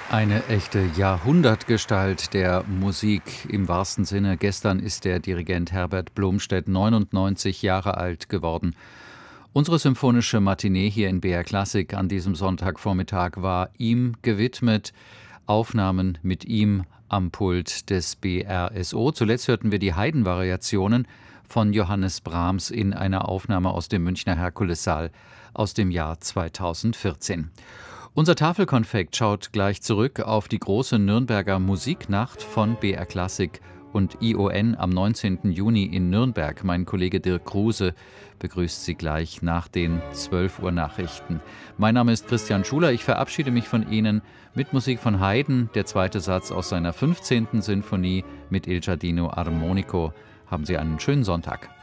Eine echte Jahrhundertgestalt der Musik im wahrsten Sinne. Gestern ist der Dirigent Herbert Blomstedt 99 Jahre alt geworden. Unsere symphonische Matinee hier in BR Klassik an diesem Sonntagvormittag war ihm gewidmet. Aufnahmen mit ihm am Pult des BRSO. Zuletzt hörten wir die Haydn-Variationen von Johannes Brahms in einer Aufnahme aus dem Münchner Herkulessaal aus dem Jahr 2014. Unser Tafelkonfekt schaut gleich zurück auf die große Nürnberger Musiknacht von BR Klassik und ION am 19. Juni in Nürnberg. Mein Kollege Dirk Kruse begrüßt Sie gleich nach den 12 Uhr Nachrichten. Mein Name ist Christian Schuler. Ich verabschiede mich von Ihnen mit Musik von Haydn, der zweite Satz aus seiner 15. Sinfonie mit Il Giardino Armonico. Haben Sie einen schönen Sonntag.